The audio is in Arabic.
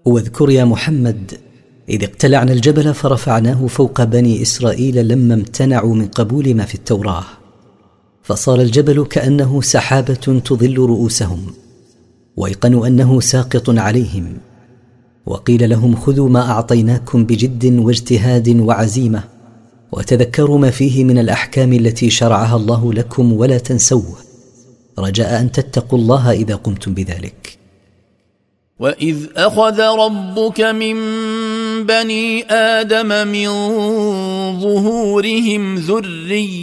واذكر يا محمد إذ اقتلعنا الجبل فرفعناه فوق بني إسرائيل لما امتنعوا من قبول ما في التوراة، فصار الجبل كأنه سحابة تظل رؤوسهم، وايقنوا أنه ساقط عليهم، وقيل لهم خذوا ما أعطيناكم بجد واجتهاد وعزيمة، وتذكروا ما فيه من الأحكام التي شرعها الله لكم ولا تنسوه، رجاء أن تتقوا الله إذا قمتم بذلك. وإذ أخذ ربك من بني آدم من ظهورهم ذريتهم